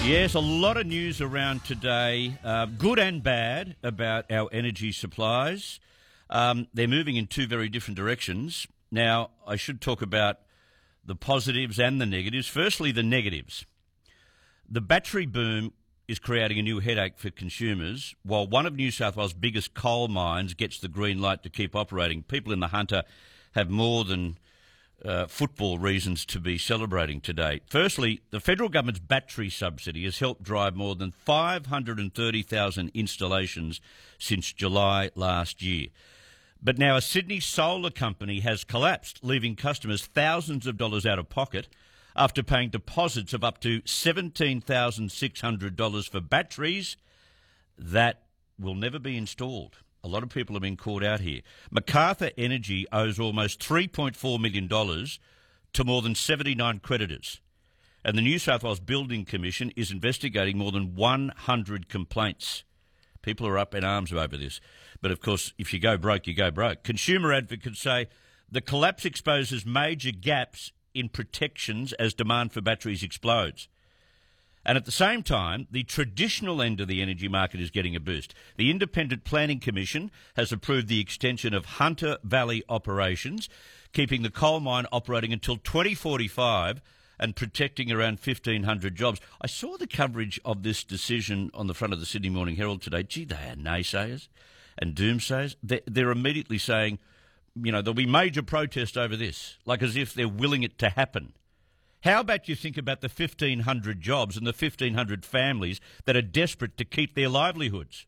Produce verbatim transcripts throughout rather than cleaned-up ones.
Yes, a lot of news around today, uh, good and bad, about our energy supplies. Um, they're moving in two very different directions. Now, I should talk about the positives and the negatives. Firstly, the negatives. The battery boom is creating a new headache for consumers. While one of New South Wales' biggest coal mines gets the green light to keep operating, people in the Hunter have more than uh, football reasons to be celebrating today. Firstly, the federal government's battery subsidy has helped drive more than five hundred thirty thousand installations since July last year. But now a Sydney solar company has collapsed, leaving customers thousands of dollars out of pocket after paying deposits of up to seventeen thousand six hundred dollars for batteries that will never be installed. A lot of people have been caught out here. Macarthur Energy owes almost three point four million dollars to more than seventy-nine creditors. And the New South Wales Building Commission is investigating more than one hundred complaints. People are up in arms over this. But, of course, if you go broke, you go broke. Consumer advocates say the collapse exposes major gaps in protections as demand for batteries explodes. And at the same time, the traditional end of the energy market is getting a boost. The Independent Planning Commission has approved the extension of Hunter Valley operations, keeping the coal mine operating until twenty forty-five and protecting around fifteen hundred jobs. I saw the coverage of this decision on the front of the Sydney Morning Herald today. Gee, they are naysayers and doomsayers. They're, they're immediately saying, you know, there'll be major protest over this, like as if they're willing it to happen. How about you think about the fifteen hundred jobs and the fifteen hundred families that are desperate to keep their livelihoods?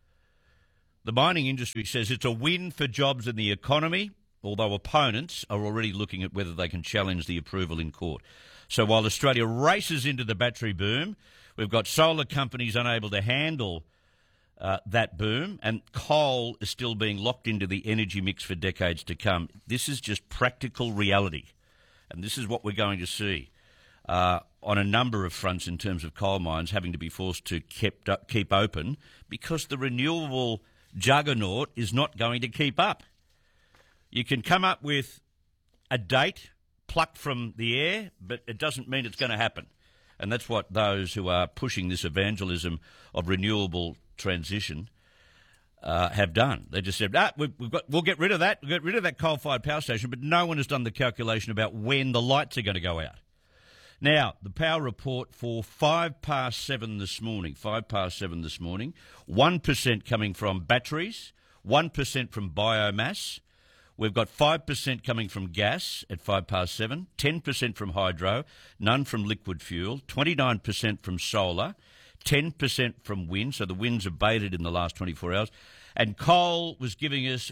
The mining industry says it's a win for jobs and the economy, although opponents are already looking at whether they can challenge the approval in court. So while Australia races into the battery boom, we've got solar companies unable to handle uh, that boom, and coal is still being locked into the energy mix for decades to come. This is just practical reality. And this is what we're going to see uh, on a number of fronts in terms of coal mines having to be forced to kept up, keep open because the renewable juggernaut is not going to keep up. You can come up with a date plucked from the air, but it doesn't mean it's going to happen. And that's what those who are pushing this evangelism of renewable transition Uh, have done. They just said, ah, we've, we've got, we'll get rid of that, we'll get rid of that coal-fired power station, but no one has done the calculation about when the lights are going to go out. Now, the power report for five past seven this morning, five past seven this morning, one percent coming from batteries, one percent from biomass. We've got five percent coming from gas at five past seven, ten percent from hydro, none from liquid fuel, twenty-nine percent from solar, ten percent from wind, so the wind's abated in the last twenty-four hours, and coal was giving us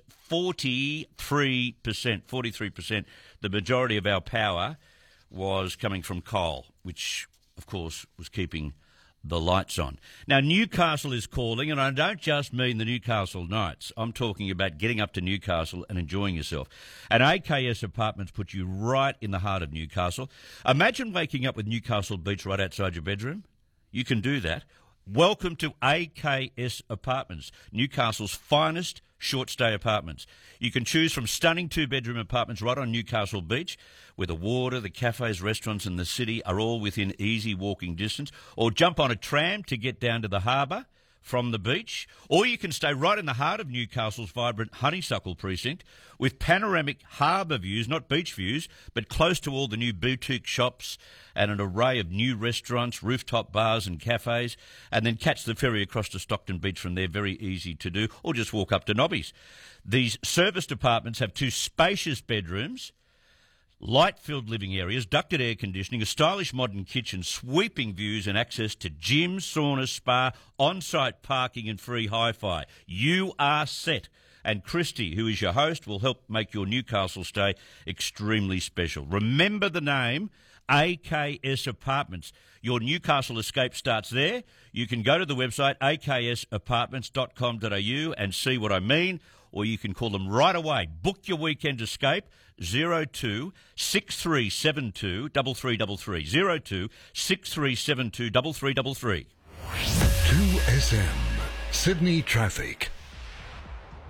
forty-three percent, forty-three percent. The majority of our power was coming from coal, which, of course, was keeping the lights on. Now, Newcastle is calling, and I don't just mean the Newcastle Knights. I'm talking about getting up to Newcastle and enjoying yourself. And A K S Apartments put you right in the heart of Newcastle. Imagine waking up with Newcastle Beach right outside your bedroom. You can do that. Welcome to A K S Apartments, Newcastle's finest short-stay apartments. You can choose from stunning two-bedroom apartments right on Newcastle Beach, where the water, the cafes, restaurants and the city are all within easy walking distance, or jump on a tram to get down to the harbour from the beach, or you can stay right in the heart of Newcastle's vibrant Honeysuckle precinct with panoramic harbour views, not beach views, but close to all the new boutique shops and an array of new restaurants, rooftop bars and cafes, and then catch the ferry across to Stockton Beach from there, very easy to do, or just walk up to Nobby's. These serviced apartments have two spacious bedrooms, light-filled living areas, ducted air conditioning, a stylish modern kitchen, sweeping views and access to gym, sauna, spa, on-site parking and free hi-fi. You are set. And Christy, who is your host, will help make your Newcastle stay extremely special. Remember the name, A K S Apartments. Your Newcastle escape starts there. You can go to the website a k s apartments dot com dot a u and see what I mean, or you can call them right away. Book your weekend escape, zero two six three seven two three three three three, zero two six three seven two three three three three. two S M, Sydney Traffic.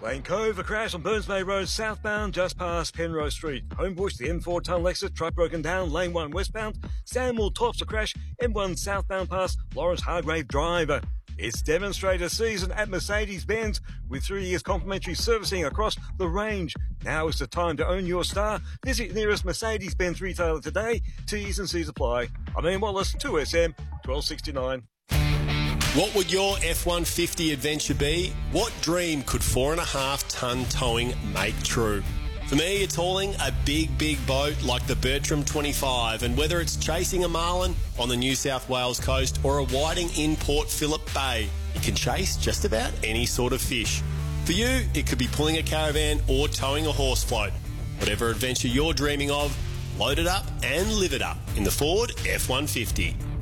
Lane Cove, a crash on Burns Bay Road southbound just past Penrose Street. Homebush, the M four ton Lexus, truck broken down, lane one westbound. Stanmore tops a crash, M one southbound past Lawrence Hargrave Driver. It's demonstrator season at Mercedes-Benz with three years complimentary servicing across the range. Now is the time to own your star. Visit your nearest Mercedes-Benz retailer today. T's and C's apply. I'm Ian Wallace, two S M, twelve sixty-nine. What would your F one fifty adventure be? What dream could four and a half tonne towing make true? For me, it's hauling a big, big boat like the Bertram twenty-five, and whether it's chasing a marlin on the New South Wales coast or a whiting in Port Phillip Bay, you can chase just about any sort of fish. For you, it could be pulling a caravan or towing a horse float. Whatever adventure you're dreaming of, load it up and live it up in the Ford F one fifty.